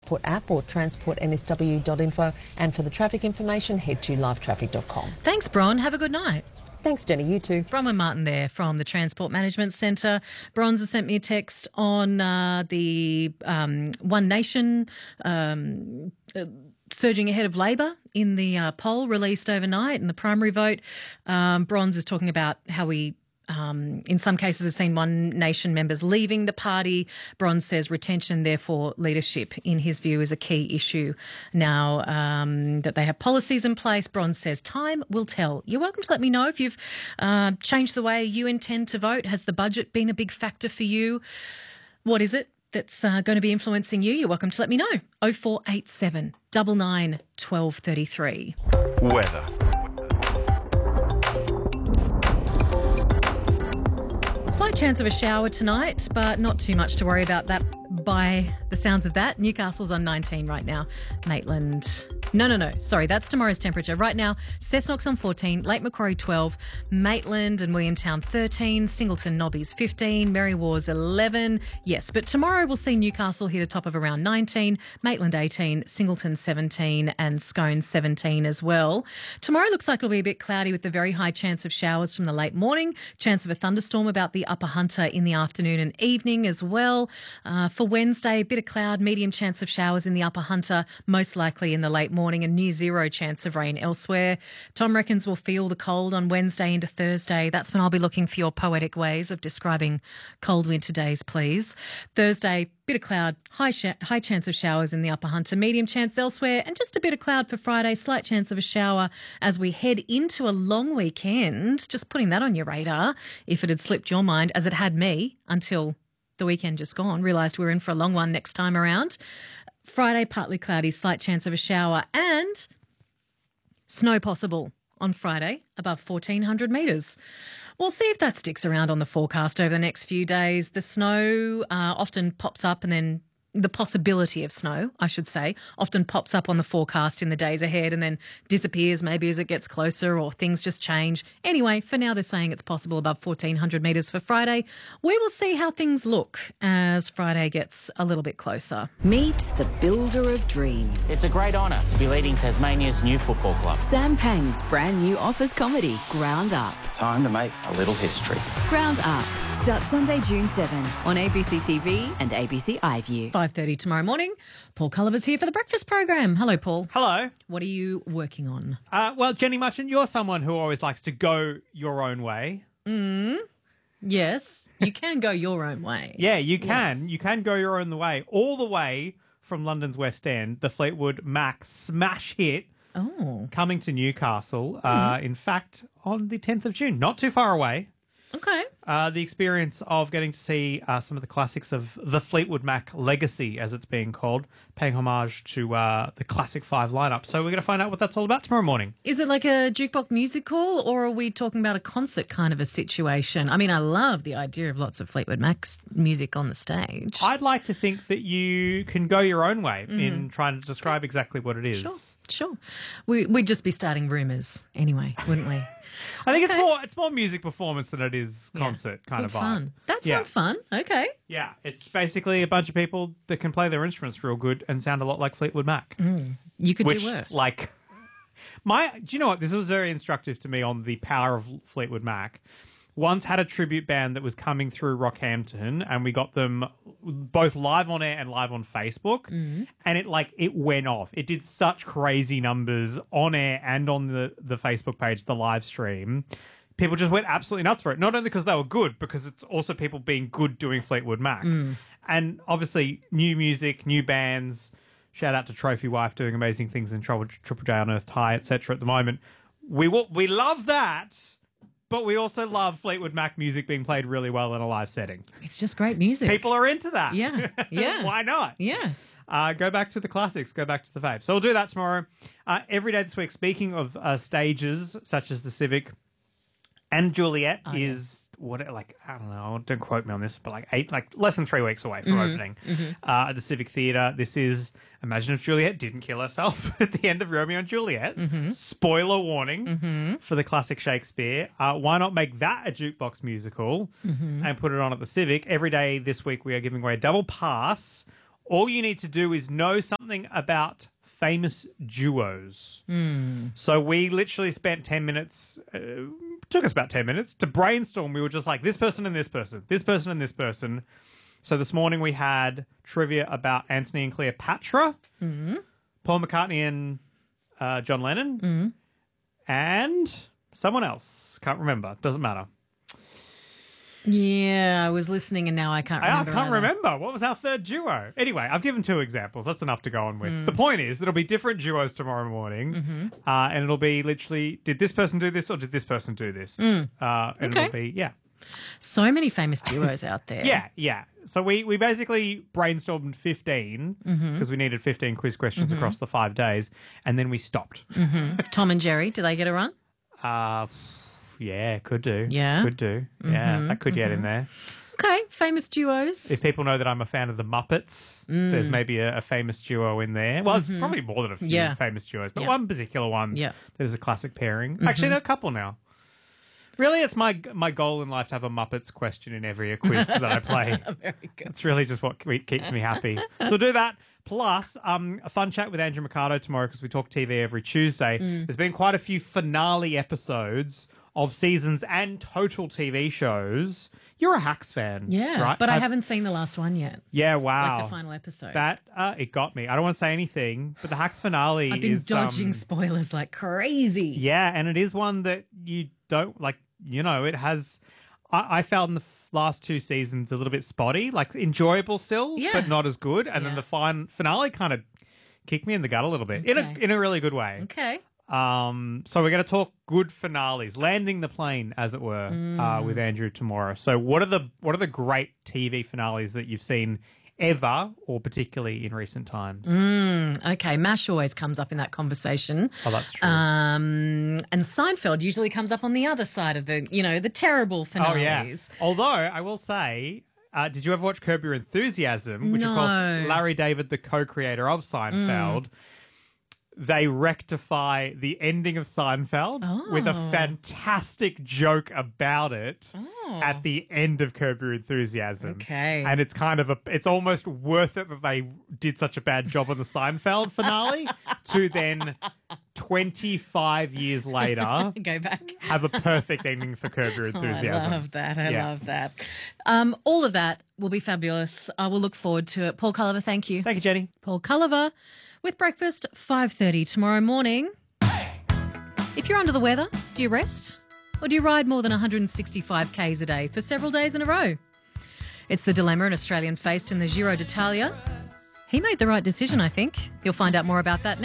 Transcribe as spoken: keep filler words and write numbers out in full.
Transport app or transport n s w dot info. And for the traffic information, head to live traffic dot com. Thanks, Bron. Have a good night. Thanks, Jenny. You too. Bronwyn Martin there from the Transport Management Centre. Bronze has sent me a text on uh, the um, One Nation um, uh, surging ahead of Labor in the uh, poll released overnight in the primary vote. Um, Bronze is talking about how we Um, in some cases, have seen One Nation members leaving the party. Bronze says retention, therefore leadership, in his view, is a key issue now um, that they have policies in place. Bronze says time will tell. You're welcome to let me know if you've uh, changed the way you intend to vote. Has the budget been a big factor for you? What is it that's uh, going to be influencing you? You're welcome to let me know. oh four eight seven, nine nine, one two three three. Weather. Slight chance of a shower tonight, but not too much to worry about that by the sounds of that. Newcastle's on nineteen right now. Maitland... No, no, no. Sorry, that's tomorrow's temperature. Right now, Cessnock's on fourteen, Lake Macquarie twelve, Maitland and Williamtown thirteen, Singleton Nobbies fifteen, Mary Wars eleven. Yes, but tomorrow we'll see Newcastle hit a top of around nineteen, Maitland eighteen, Singleton seventeen and Scone seventeen as well. Tomorrow looks like it'll be a bit cloudy with the very high chance of showers from the late morning, chance of a thunderstorm about the Upper Hunter in the afternoon and evening as well. Uh, for Wednesday, a bit of cloud, medium chance of showers in the Upper Hunter, most likely in the late morning. Morning and near zero chance of rain elsewhere. Tom reckons we'll feel the cold on Wednesday into Thursday. That's when I'll be looking for your poetic ways of describing cold winter days, please. Thursday, bit of cloud, high sh- high chance of showers in the Upper Hunter, medium chance elsewhere, and just a bit of cloud for Friday, slight chance of a shower as we head into a long weekend. Just putting that on your radar, if it had slipped your mind, as it had me until the weekend just gone, realised we were in for a long one next time around. Friday, partly cloudy, slight chance of a shower and snow possible on Friday above fourteen hundred metres. We'll see if that sticks around on the forecast over the next few days. The snow uh, often pops up and then the possibility of snow, I should say, often pops up on the forecast in the days ahead and then disappears maybe as it gets closer or things just change. Anyway, for now they're saying it's possible above fourteen hundred metres for Friday. We will see how things look as Friday gets a little bit closer. Meet the builder of dreams. It's a great honour to be leading Tasmania's new football club. Sam Pang's brand new office comedy, Ground Up. Time to make a little history. Ground Up starts Sunday, June seventh on A B C T V and A B C iView. five thirty tomorrow morning. Paul Culliver's here for the breakfast program. Hello, Paul. Hello. What are you working on? Uh, well, Jenny Mutchon, you're someone who always likes to go your own way. Mm. Yes, you can go your own way. Yeah, you can. Yes. You can go your own way. All the way from London's West End, the Fleetwood Mac smash hit Oh. coming to Newcastle, uh, in fact, on the tenth of June. Not too far away. Okay. Uh, the experience of getting to see uh, some of the classics of the Fleetwood Mac legacy, as it's being called, paying homage to uh, the classic five lineup. So we're going to find out what that's all about tomorrow morning. Is it like a jukebox musical or are we talking about a concert kind of a situation? I mean, I love the idea of lots of Fleetwood Mac's music on the stage. I'd like to think that you can go your own way mm. in trying to describe exactly what it is. Sure. Sure. We, we'd just be starting rumours anyway, wouldn't we? I think okay. it's more it's more music performance than it is concert yeah. kind Good of vibe. Fun. That sounds yeah. fun. Okay. Yeah, it's basically a bunch of people that can play their instruments real good and sound a lot like Fleetwood Mac. Mm. You could which, do worse. Like, my, do you know what? This was very instructive to me on the power of Fleetwood Mac. Once had a tribute band that was coming through Rockhampton, and we got them both live on air and live on Facebook, mm. and it like it went off. It did such crazy numbers on air and on the, the Facebook page, the live stream. People just went absolutely nuts for it. Not only because they were good, because it's also people being good doing Fleetwood Mac. Mm. And obviously, new music, new bands. Shout out to Trophy Wife doing amazing things in Triple, Triple J Unearthed High, et cetera. At the moment, we will, we love that. But we also love Fleetwood Mac music being played really well in a live setting. It's just great music. People are into that. Yeah, yeah. Why not? Yeah. Uh, go back to the classics. Go back to the faves. So we'll do that tomorrow. Uh, every day this week, speaking of uh, stages such as the Civic and Juliet oh, is... What like I don't know, don't quote me on this, but like eight, like less than three weeks away from mm-hmm, opening mm-hmm. Uh, at the Civic Theatre. This is imagine if Juliet didn't kill herself at the end of Romeo and Juliet. Mm-hmm. Spoiler warning mm-hmm. for the classic Shakespeare. Uh, why not make that a jukebox musical mm-hmm. and put it on at the Civic every day this week? We are giving away a double pass. All you need to do is know something about famous duos. Mm. So we literally spent ten minutes, uh, took us about ten minutes to brainstorm. We were just like, this person and this person, this person and this person. So this morning we had trivia about Antony and Cleopatra, Mm-hmm. Paul McCartney and uh, John Lennon, Mm-hmm. and someone else. Can't remember. Doesn't matter. Yeah, I was listening and now I can't remember. I can't either. remember. What was our third duo? Anyway, I've given two examples. That's enough to go on with. Mm. The point is, there'll be different duos tomorrow morning, Mm-hmm. uh, and it'll be literally, did this person do this or did this person do this? Mm. Uh, and Okay. it'll be, yeah. So many famous duos out there. Yeah, yeah. So we, we basically brainstormed fifteen because Mm-hmm. we needed fifteen quiz questions across the five days, and then we stopped. Tom and Jerry, do they get a run? Uh, yeah, could do. Yeah? Could do. Yeah, Mm-hmm, that could get in there. Okay, famous duos. If people know that I'm a fan of the Muppets, there's maybe a, a famous duo in there. Well, it's probably more than a few Mm-hmm. Yeah. famous duos, but Yeah. one particular one Yeah. that is a classic pairing. Mm-hmm. Actually, no, a couple now. Really, it's my my goal in life to have a Muppets question in every quiz that I play. Very good. It's really just what ke- keeps me happy. So do that. Plus, um, a fun chat with Andrew Mercado tomorrow because we talk T V every Tuesday. Mm. There's been quite a few finale episodes of seasons and total T V shows. You're a Hacks fan, Yeah, right? but I Have- haven't seen the last one yet. Yeah, wow. Like the final episode. That uh, it got me. I don't want to say anything, but the Hacks finale I've been is dodging um, spoilers like crazy. yeah, and it is one that you don't like. You know, it has. I, I found the f- last two seasons a little bit spotty, like enjoyable still, Yeah. but not as good. And then Yeah. the fin- finale kind of kicked me in the gut a little bit in a Okay. in a really good way. Okay. Um, so we're going to talk good finales, landing the plane, as it were, Mm. uh, with Andrew tomorrow. So what are the what are the great T V finales that you've seen ever, or particularly in recent times? Mm, okay, MASH always comes up in that conversation. Oh, that's true. Um, and Seinfeld usually comes up on the other side of the, you know, the terrible oh finales. yeah. Although I will say. Uh, did you ever watch Curb Your Enthusiasm? Which, of course, No. Larry David, the co-creator of Seinfeld, they rectify the ending of Seinfeld with a Oh. fantastic joke about it Oh. at the end of Curb Your Enthusiasm. Okay. And it's kind of a, it's almost worth it that they did such a bad job on the Seinfeld finale to then twenty-five years later Go back. have a perfect ending for Curb Your Oh, Enthusiasm. I love that. I Yeah. love that. Um, all of that will be fabulous. I will look forward to it. Paul Culliver, thank you. Thank you, Jenny. Paul Culliver with breakfast, five thirty tomorrow morning. If you're under the weather, do you rest? Or do you ride more than one hundred sixty-five kays a day for several days in a row? It's the dilemma an Australian faced in the Giro d'Italia. He made the right decision, I think. You'll find out more about that